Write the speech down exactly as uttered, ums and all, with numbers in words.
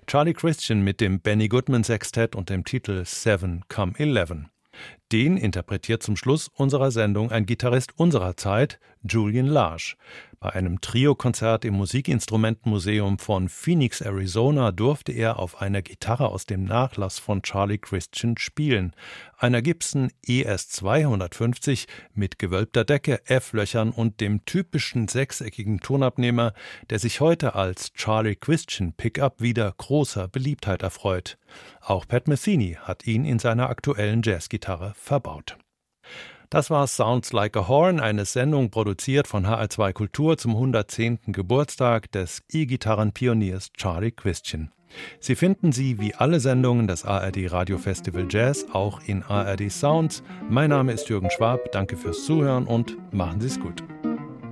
Charlie Christian mit dem Benny Goodman Sextett und dem Titel Seven Come Eleven. Den interpretiert zum Schluss unserer Sendung ein Gitarrist unserer Zeit, Julian Lage. Bei einem Trio-Konzert im Musikinstrumentenmuseum von Phoenix, Arizona, durfte er auf einer Gitarre aus dem Nachlass von Charlie Christian spielen. Einer Gibson E S zweihundertfünfzig mit gewölbter Decke, F-Löchern und dem typischen sechseckigen Tonabnehmer, der sich heute als Charlie Christian Pickup wieder großer Beliebtheit erfreut. Auch Pat Metheny hat ihn in seiner aktuellen Jazzgitarre verbaut. Das war Sounds Like a Horn, eine Sendung produziert von H R zwei Kultur zum hundertzehnten Geburtstag des E-Gitarrenpioniers Charlie Christian. Sie finden sie wie alle Sendungen des A R D Radio Festival Jazz auch in A R D Sounds. Mein Name ist Jürgen Schwab, danke fürs Zuhören und machen Sie es gut.